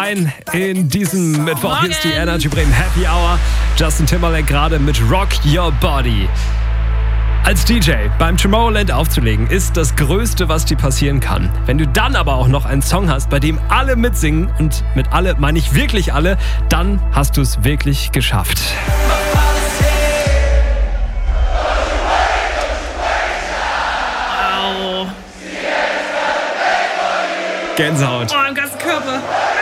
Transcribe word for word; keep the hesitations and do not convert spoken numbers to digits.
rein in diesen Mittwoch. Morgen. Hier ist die Energy Bremen Happy Hour. Justin Timberlake gerade mit Rock Your Body. Als D J beim Tomorrowland aufzulegen, ist das Größte, was dir passieren kann. Wenn du dann aber auch noch einen Song hast, bei dem alle mitsingen, und mit alle meine ich wirklich alle, dann hast du es wirklich geschafft. Au. Gänsehaut. Oh, im ganzen Körper.